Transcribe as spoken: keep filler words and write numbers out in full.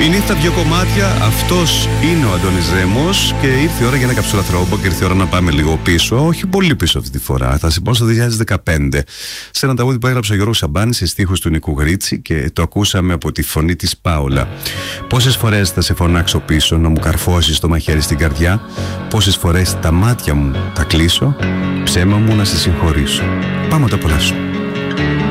Η νύχτα δύο κομμάτια, αυτός είναι ο Αντώνης Ρέμος και ήρθε η ώρα για ένα καψούρα τρόπο και ήρθε η ώρα να πάμε λίγο πίσω, όχι πολύ πίσω αυτή τη φορά. Θα συμπάνω στο δύο χιλιάδες δεκαπέντε, σε ένα τραγούδι που έγραψε ο Γιώργος Σαμπάνης σε στίχους του Νικού Γρίτσι και το ακούσαμε από τη φωνή της Πάολα. Πόσες φορές θα σε φωνάξω πίσω να μου καρφώσεις το μαχαίρι στην καρδιά, πόσες φορές τα μάτια μου θα κλείσω, ψέμα μου να σε συγχωρήσω. Πάμε να το απολαύσουμε.